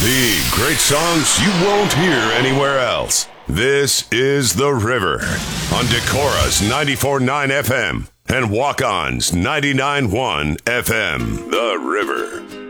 The great songs you won't hear anywhere else. This is The River on Decora's 94.9 FM and Walk-On's 99.1 FM. The River.